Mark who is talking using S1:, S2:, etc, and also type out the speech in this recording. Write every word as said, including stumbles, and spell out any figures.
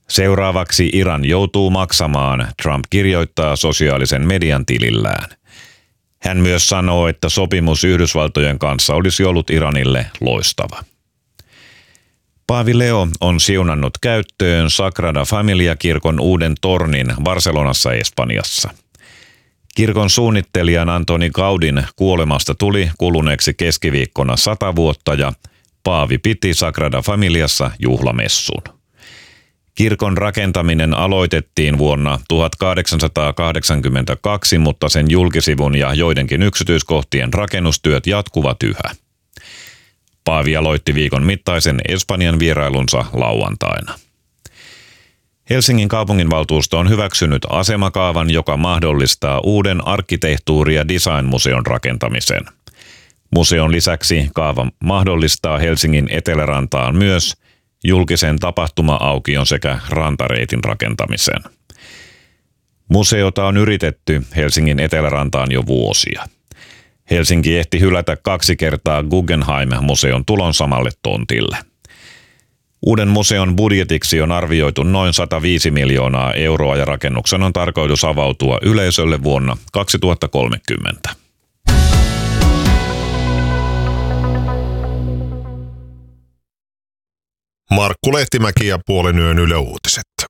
S1: Seuraavaksi Iran joutuu maksamaan, Trump kirjoittaa sosiaalisen median tilillään. Hän myös sanoo, että sopimus Yhdysvaltojen kanssa olisi ollut Iranille loistava. Paavi Leo on siunannut käyttöön Sagrada Familia-kirkon uuden tornin Barcelonassa, Espanjassa. Kirkon suunnittelijan Antoni Gaudin kuolemasta tuli kuluneeksi keskiviikkona sata vuotta ja paavi piti Sagrada Familiassa juhlamessun. Kirkon rakentaminen aloitettiin vuonna tuhatkahdeksansataakahdeksankymmentäkaksi, mutta sen julkisivun ja joidenkin yksityiskohtien rakennustyöt jatkuvat yhä. Paavi aloitti viikon mittaisen Espanjan vierailunsa lauantaina. Helsingin kaupunginvaltuusto on hyväksynyt asemakaavan, joka mahdollistaa uuden arkkitehtuuri- ja designmuseon rakentamisen. Museon lisäksi kaava mahdollistaa Helsingin Etelärantaan myös julkisen tapahtuma-aukion sekä rantareitin rakentamisen. Museota on yritetty Helsingin Etelärantaan jo vuosia. Helsinki ehti hylätä kaksi kertaa Guggenheim-museon tulon samalle tontille. Uuden museon budjetiksi on arvioitu noin sata viisi miljoonaa euroa ja rakennuksen on tarkoitus avautua yleisölle vuonna kaksituhattakolmekymmentä.
S2: Markku Lehtimäki ja puolen yön Yle Uutiset.